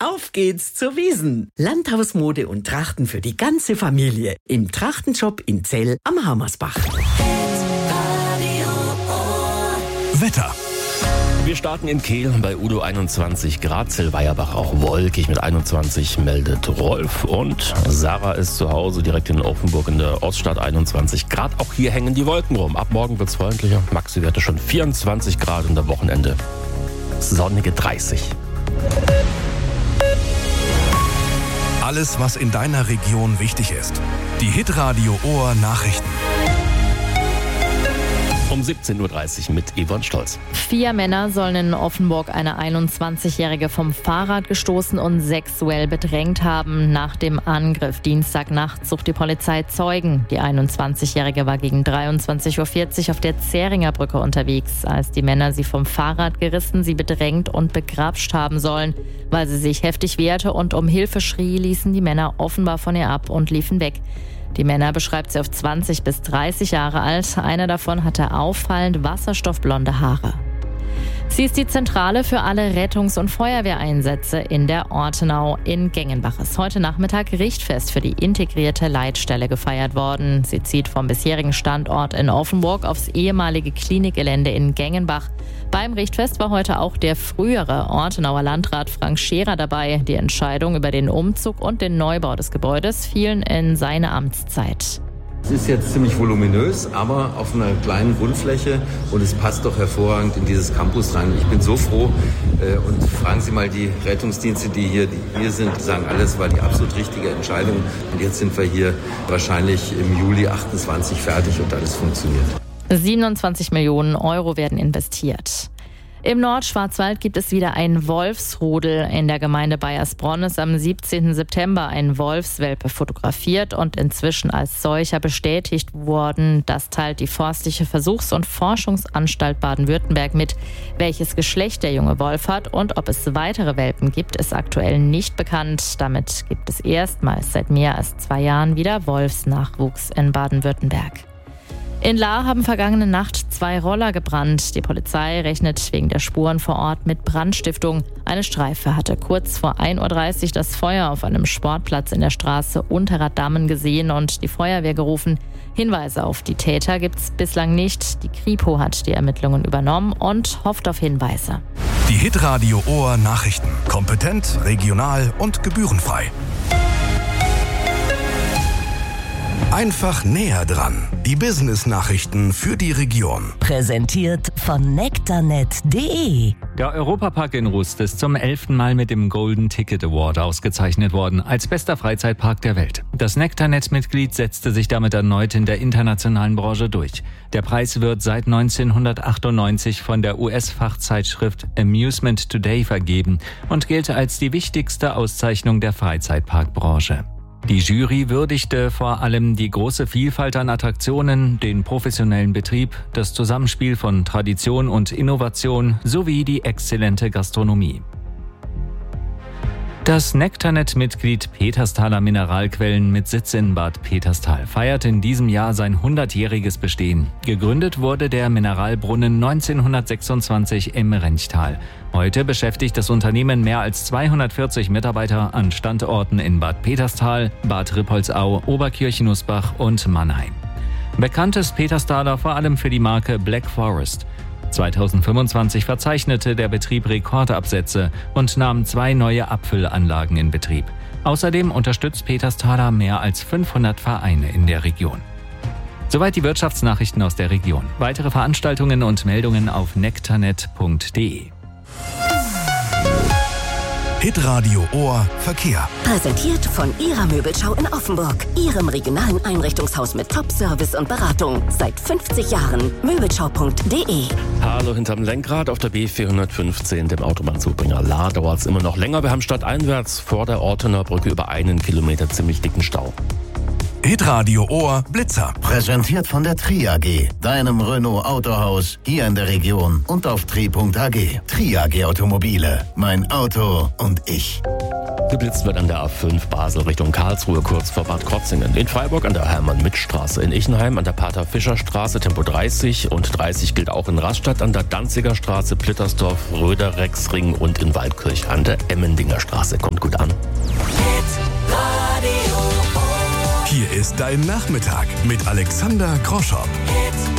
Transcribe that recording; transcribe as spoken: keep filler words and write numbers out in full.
Auf geht's zur Wiesn. Landhausmode und Trachten für die ganze Familie. Im Trachtenshop in Zell am Hammersbach. Wetter. Wir starten in Kehl bei Udo einundzwanzig Grad, Zell-Weierbach auch wolkig mit einundzwanzig, meldet Rolf. Und Sarah ist zu Hause direkt in Offenburg in der Oststadt, einundzwanzig Grad. Auch hier hängen die Wolken rum. Ab morgen wird's freundlicher. Maxi-Werte schon vierundzwanzig Grad und am Wochenende sonnige dreißig. Alles, was in deiner Region wichtig ist. Die Hitradio Ohr Nachrichten. Um siebzehn Uhr dreißig mit Yvonne Stolz. Vier Männer sollen in Offenburg eine einundzwanzigjährige vom Fahrrad gestoßen und sexuell bedrängt haben. Nach dem Angriff Dienstagnacht sucht die Polizei Zeugen. Die einundzwanzigjährige war gegen dreiundzwanzig Uhr vierzig auf der Zähringer Brücke unterwegs, als die Männer sie vom Fahrrad gerissen, sie bedrängt und begrapscht haben sollen. Weil sie sich heftig wehrte und um Hilfe schrie, ließen die Männer offenbar von ihr ab und liefen weg. Die Männer beschreibt sie auf zwanzig bis dreißig Jahre alt. Einer davon hatte auffallend wasserstoffblonde Haare. Sie ist die Zentrale für alle Rettungs- und Feuerwehreinsätze in der Ortenau. In Gengenbach ist heute Nachmittag Richtfest für die integrierte Leitstelle gefeiert worden. Sie zieht vom bisherigen Standort in Offenburg aufs ehemalige Klinikgelände in Gengenbach. Beim Richtfest war heute auch der frühere Ortenauer Landrat Frank Scherer dabei. Die Entscheidung über den Umzug und den Neubau des Gebäudes fielen in seine Amtszeit. Es ist jetzt ziemlich voluminös, aber auf einer kleinen Grundfläche und es passt doch hervorragend in dieses Campus rein. Ich bin so froh und fragen Sie mal die Rettungsdienste, die hier, die hier sind, die sagen, alles war die absolut richtige Entscheidung. Und jetzt sind wir hier wahrscheinlich im Juli achtundzwanzig fertig und alles funktioniert. siebenundzwanzig Millionen Euro werden investiert. Im Nordschwarzwald gibt es wieder ein Wolfsrudel. In der Gemeinde Baiersbronn ist am siebzehnten September ein Wolfswelpe fotografiert und inzwischen als solcher bestätigt worden. Das teilt die Forstliche Versuchs- und Forschungsanstalt Baden-Württemberg mit. Welches Geschlecht der junge Wolf hat und ob es weitere Welpen gibt, ist aktuell nicht bekannt. Damit gibt es erstmals seit mehr als zwei Jahren wieder Wolfsnachwuchs in Baden-Württemberg. In Lahr haben vergangene Nacht zwei Roller gebrannt. Die Polizei rechnet wegen der Spuren vor Ort mit Brandstiftung. Eine Streife hatte kurz vor ein Uhr dreißig das Feuer auf einem Sportplatz in der Straße Unterer Dammen gesehen und die Feuerwehr gerufen. Hinweise auf die Täter gibt es bislang nicht. Die Kripo hat die Ermittlungen übernommen und hofft auf Hinweise. Die Hitradio Ohr Nachrichten. Kompetent, regional und gebührenfrei. Einfach näher dran. Die Business-Nachrichten für die Region. Präsentiert von nektarnet punkt de. Der Europapark in Rust ist zum elften Mal mit dem Golden Ticket Award ausgezeichnet worden als bester Freizeitpark der Welt. Das Nektarnet-Mitglied setzte sich damit erneut in der internationalen Branche durch. Der Preis wird seit neunzehnhundertachtundneunzig von der U S-Fachzeitschrift Amusement Today vergeben und gilt als die wichtigste Auszeichnung der Freizeitparkbranche. Die Jury würdigte vor allem die große Vielfalt an Attraktionen, den professionellen Betrieb, das Zusammenspiel von Tradition und Innovation sowie die exzellente Gastronomie. Das Nektarnet-Mitglied Petersthaler Mineralquellen mit Sitz in Bad Peterstal feiert in diesem Jahr sein hundertjähriges Bestehen. Gegründet wurde der Mineralbrunnen neunzehnhundertsechsundzwanzig im Renchtal. Heute beschäftigt das Unternehmen mehr als zweihundertvierzig Mitarbeiter an Standorten in Bad Peterstal, Bad Rippoldsau, Oberkirchen-Usbach und Mannheim. Bekannt ist Peterstaler vor allem für die Marke Black Forest. zweitausendfünfundzwanzig verzeichnete der Betrieb Rekordabsätze und nahm zwei neue Abfüllanlagen in Betrieb. Außerdem unterstützt Peterstaler mehr als fünfhundert Vereine in der Region. Soweit die Wirtschaftsnachrichten aus der Region. Weitere Veranstaltungen und Meldungen auf nektarnet punkt de. Hitradio Ohr Verkehr. Präsentiert von Ihrer Möbelschau in Offenburg. Ihrem regionalen Einrichtungshaus mit Top-Service und Beratung. Seit fünfzig Jahren. möbelschau punkt de. Hallo hinterm Lenkrad auf der B vierhundertfünfzehn, dem Autobahnzubringer Lahr, dauert es immer noch länger. Wir haben stadteinwärts vor der Ortener Brücke über einen Kilometer ziemlich dicken Stau. Hitradio Ohr Blitzer. Präsentiert von der Tri A G, deinem Renault Autohaus hier in der Region und auf tri punkt a g. Tri A G Automobile, mein Auto und ich. Geblitzt wird an der A fünf Basel Richtung Karlsruhe, kurz vor Bad Krotzingen. In Freiburg an der Hermann-Mitt-Straße. In Ichenheim an der Pater-Fischer-Straße, Tempo dreißig. Und dreißig gilt auch in Rastatt an der Danziger Straße, Plittersdorf, Röder-Rexring und in Waldkirch an der Emmendinger Straße. Kommt gut an. Hier ist dein Nachmittag mit Alexander Groschow.